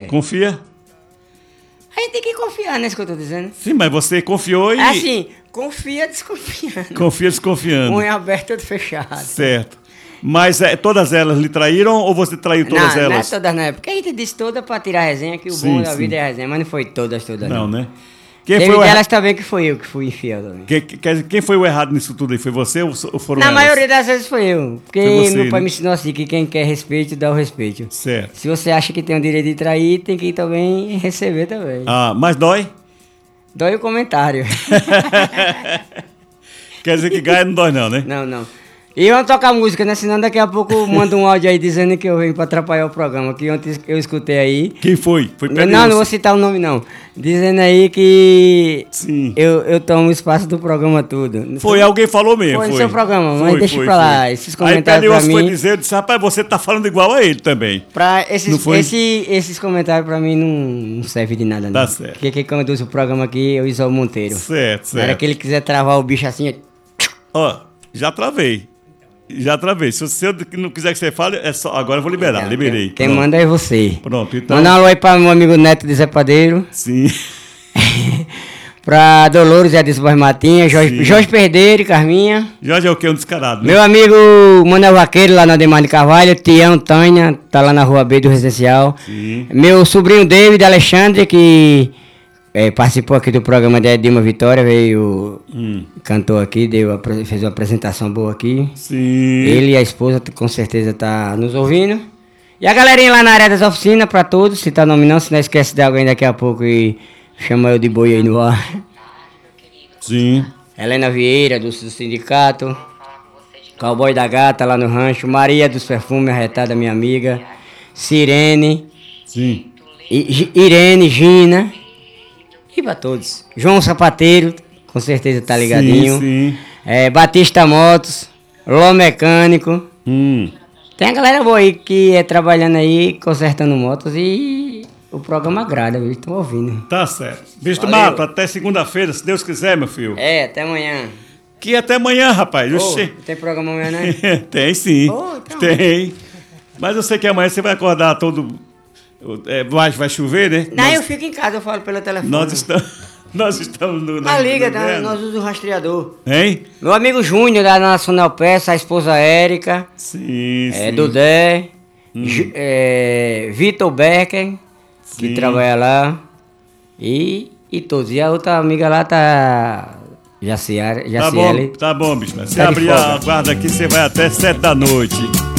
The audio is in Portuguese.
Confia? A gente tem que confiar nisso que eu tô dizendo. Sim, mas você confiou e... Assim, confia desconfiando. Confia desconfiando. Um é aberto e outro fechado. Certo. Mas todas elas lhe traíram ou você traiu todas Não, elas? não é todas não, porque a gente disse toda pra tirar a resenha, que o Sim, bom da sim. vida é a resenha, mas não foi todas Não, né? Teve Quem foi, delas também que foi eu que fui infiel também. quem foi o errado nisso tudo aí? Foi você ou foram Na elas? maioria das vezes foi eu, porque Foi você, meu pai né? me ensinou assim, que quem quer respeito, dá o respeito. Certo. Se você acha que tem o direito de trair, tem que também receber também. Ah, mas dói? Dói o comentário. Quer dizer que ganha não dói não, né? Não. E vamos tocar música, né? Senão daqui a pouco manda um áudio aí dizendo que eu venho pra atrapalhar o programa, que ontem eu escutei aí. Quem foi? Foi Não vou citar o nome não. Dizendo aí que Sim. eu tomo o espaço do programa tudo. Foi, alguém falou mesmo. Foi no foi seu programa, mas Foi, deixa foi, pra lá, foi. esses comentários aí pra Pedro foi mim. dizer, eu disse, rapaz, você tá falando igual a ele também. Pra Não foi? esses comentários pra mim não servem de nada, não. Tá certo. Porque quem conduz o programa aqui é o Isol Monteiro. Certo, Na hora certo. que ele quiser travar o bicho assim, Ó, já travei. Se você não quiser que você fale, é só. Agora eu vou liberar. Liberei. Quem Pronto. manda é você. Pronto, então. Manda um alô aí pra meu amigo Neto de Zé Padeiro. Sim. Pra Dolores e Adilson Barmatinha, Sim. Jorge Perdeiro e Carminha. Jorge é o quê? Um descarado, né? Meu amigo Manuel Vaqueiro, lá na Ademar de Carvalho. Tião Tânia, tá lá na Rua B do Residencial. Sim. Meu sobrinho David Alexandre, que participou aqui do programa da Dilma Vitória, veio, cantou aqui, fez uma apresentação boa aqui. Sim. Ele e a esposa com certeza tá nos ouvindo. E a galerinha lá na área das oficinas, pra todos, citar nome não, se não esquece de alguém daqui a pouco e chama eu de boi aí no ar. Sim. Helena Vieira, do sindicato. Cowboy da Gata, lá no rancho. Maria dos Perfumes, arretada, minha amiga. Sirene. Sim. Irene, Gina. E pra todos. João Sapateiro, com certeza tá ligadinho. Sim. Batista Motos. Ló Mecânico. Tem a galera boa aí que é trabalhando aí, consertando motos e o programa agrada, viu? Estão ouvindo. Tá certo. Bicho do Valeu. Mato, até segunda-feira, se Deus quiser, meu filho. Até amanhã. Que até amanhã, rapaz. Ô, Oxê. tem programa amanhã, né? Tem sim. Ô, então. Tem. Mas eu sei que amanhã você vai acordar todo. Vai chover, né? Não, eu fico em casa, eu falo pelo telefone. Nós estamos no. Liga, inverno. nós usamos o rastreador. Hein? Meu amigo Júnior, da Nacional Peça, a esposa Érica, Sim, sim. Dudé, Vitor Becker, que Sim. trabalha lá, e todos. E a outra amiga lá tá... Jaciele. Tá bom, bicho. Você Tá de abrir folga. a guarda aqui, você vai até 7 da noite.